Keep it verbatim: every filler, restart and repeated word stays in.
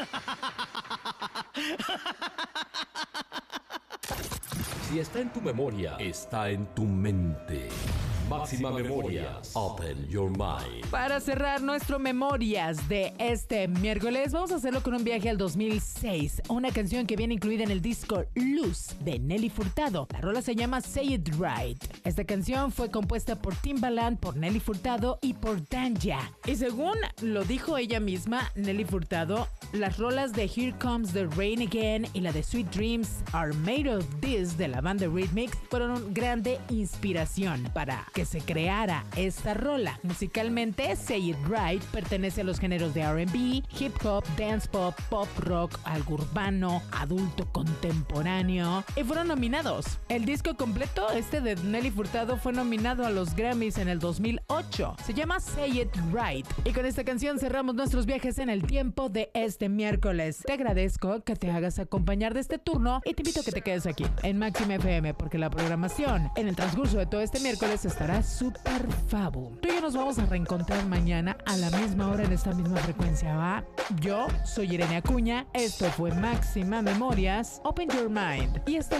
Si está en tu memoria, está en tu mente. Máxima Memorias. Open your mind. Para cerrar nuestro Memorias de este miércoles, vamos a hacerlo con un viaje al dos mil seis. Una canción que viene incluida en el disco Luz de Nelly Furtado. La rola se llama Say It Right. Esta canción fue compuesta por Timbaland, por Nelly Furtado y por Danja. Y según lo dijo ella misma, Nelly Furtado, las rolas de Here Comes the Rain Again y la de Sweet Dreams Are Made of This de la banda Rhythmics fueron una grande inspiración para que se creara esta rola. Musicalmente, Say It Right pertenece a los géneros de R and B, hip hop, dance pop, pop rock, algo urbano, adulto contemporáneo y fueron nominados. El disco completo, este de Nelly Furtado, fue nominado a los Grammys en el dos mil ocho. Se llama Say It Right. Y con esta canción cerramos nuestros viajes en el tiempo de este miércoles. Te agradezco que te hagas acompañar de este turno y te invito a que te quedes aquí en Máxima F M porque la programación en el transcurso de todo este miércoles estará súper fabu. Tú y yo nos vamos a reencontrar mañana a la misma hora en esta misma frecuencia, ¿va? Yo soy Irene Acuña, esto fue Máxima Memorias, Open Your Mind y hasta